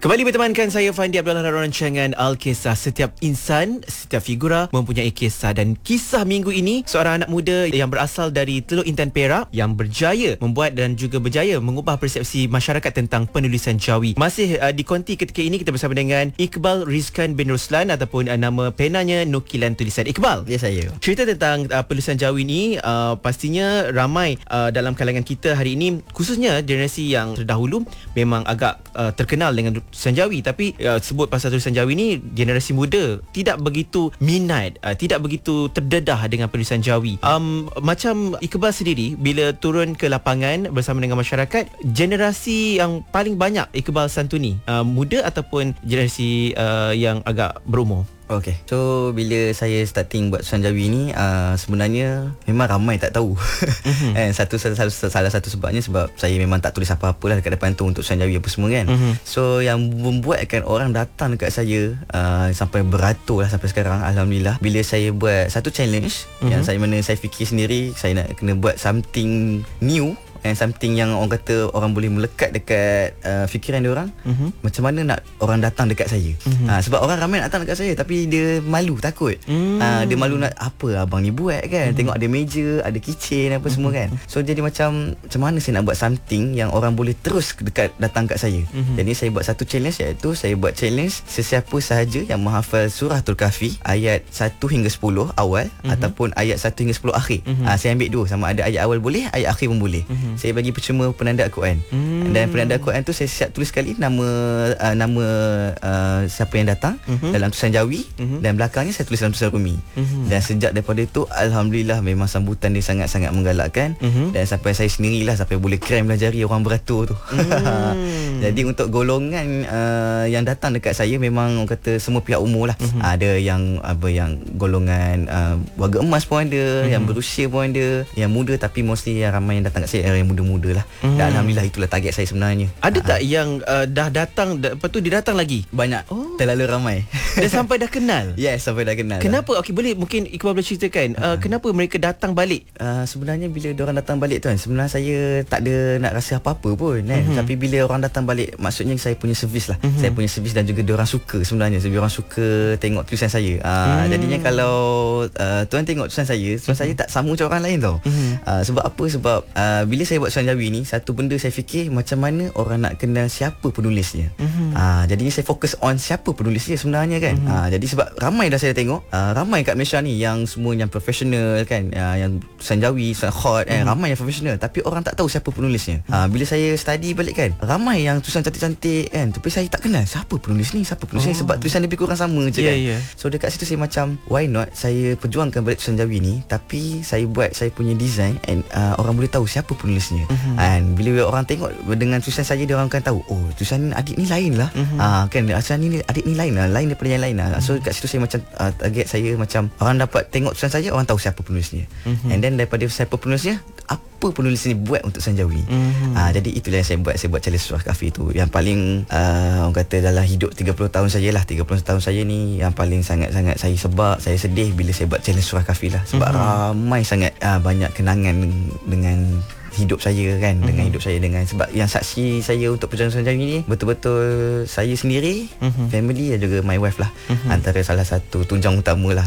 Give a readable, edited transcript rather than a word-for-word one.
Kembali bertemankan saya Fandi Abdullah dalam rancangan Al-Kisah. Setiap insan, setiap figura mempunyai kisah, dan kisah minggu ini seorang anak muda yang berasal dari Teluk Intan Perak yang berjaya membuat dan juga berjaya mengubah persepsi masyarakat tentang penulisan Jawi. Masih di konti ketika ini kita bersama dengan Iqbal Rizkan bin Ruslan ataupun nama penanya Nukilan Tulisan. Iqbal, Ya, saya. cerita tentang penulisan Jawi ni pastinya ramai dalam kalangan kita hari ini, khususnya generasi yang terdahulu memang agak terkenal dengan tulisan Jawi, tapi sebut pasal tulisan Jawi ni, generasi muda tidak begitu minat, tidak begitu terdedah dengan penulisan Jawi. Macam Iqbal sendiri bila turun ke lapangan bersama dengan masyarakat, generasi yang paling banyak Iqbal santuni, muda ataupun generasi yang agak berumur? Okay. So bila saya starting buat tulisan Jawi ni, sebenarnya memang ramai tak tahu. Salah satu sebabnya sebab saya memang tak tulis apa-apa lah dekat depan tu untuk tulisan Jawi apa semua kan. So yang membuatkan orang datang dekat saya sampai beratur lah sampai sekarang, alhamdulillah, bila saya buat satu challenge yang saya fikir sendiri saya nak kena buat something new and something yang orang kata orang boleh melekat dekat fikiran dia orang. Macam mana nak orang datang dekat saya. Sebab orang ramai nak datang dekat saya tapi dia malu, takut. Dia malu nak apa abang ni buat kan. Tengok ada meja, ada keychain apa semua kan. So jadi macam mana saya nak buat something yang orang boleh terus datang kat saya. Jadi saya buat satu challenge, iaitu saya buat challenge sesiapa sahaja yang menghafal Suratul Kahfi ayat 1 hingga 10 awal ataupun ayat 1 hingga 10 akhir. Saya ambil dua, sama ada ayat awal boleh, ayat akhir pun boleh. Saya bagi percuma penanda Al-Quran. Dan penanda Al-Quran tu saya siap tulis sekali nama siapa yang datang dalam tulisan Jawi, dan belakangnya saya tulis dalam tulisan Rumi. Dan sejak daripada itu, alhamdulillah, memang sambutan dia sangat-sangat menggalakkan. Dan sampai saya sendirilah sampai boleh krem lah jari orang beratur tu. Jadi untuk golongan yang datang dekat saya memang orang kata semua pihak umur lah. Ada yang golongan warga emas pun ada, yang berusia pun ada, yang muda, tapi mostly yang ramai yang datang kat saya yang muda-muda lah. Dan alhamdulillah itulah target saya sebenarnya. Ada tak yang dah datang, lepas tu dia datang lagi? Banyak. Terlalu ramai. Dah sampai dah kenal? Yes, sampai dah kenal. Kenapa? Okey, boleh mungkin Iqbal boleh ceritakan kenapa mereka datang balik? Sebenarnya bila diorang datang balik tu kan, sebenarnya saya tak ada nak rasa apa-apa pun kan. Tapi bila orang datang balik, maksudnya saya punya servis lah. Saya punya servis dan juga diorang suka sebenarnya. Sebab diorang suka tengok tulisan saya. Jadinya kalau tuan tengok tulisan saya tak sama macam orang lain tau. Sebab apa? Sebab bila saya buat tulisan Jawi ni, satu benda saya fikir macam mana orang nak kenal siapa penulisnya. Jadinya saya fokus on siapa penulisnya sebenarnya kan. Jadi sebab ramai dah saya tengok, ramai kat Malaysia ni yang semua yang profesional kan, yang tulisan Jawi, tulisan khot ramai yang profesional, tapi orang tak tahu siapa penulisnya. Bila saya study balik kan, ramai yang tulisan cantik-cantik kan, tapi saya tak kenal siapa penulis ni, sebab tulisan lebih kurang sama je kan. So dekat situ saya macam, why not saya perjuangkan balik tulisan Jawi ni, tapi saya buat saya punya design and orang boleh tahu siapa penulisnya. And bila orang tengok dengan tulisan saya, dia orang akan tahu, oh, tulisan adik ni lain lah. Kan tulisan ni adik ni lain lah, lain daripada yang lain lah. So kat situ saya macam target saya macam orang dapat tengok tulisan saya, orang tahu siapa penulisnya. And then daripada siapa penulisnya, apa penulis ni buat untuk tulisan Jawi. Jadi itulah yang saya buat challenge Suratul Kahfi tu. Yang paling orang kata dalam hidup 30 tahun saya lah, 30 tahun saya ni yang paling sangat-sangat saya sebab saya sedih bila saya buat challenge Suratul Kahfi lah. Sebab ramai sangat banyak kenangan dengan hidup saya kan, dengan hidup saya, dengan sebab yang saksi saya untuk perjalanan Jawi ni betul-betul saya sendiri, family dan juga my wife lah, antara salah satu tunjang utama lah.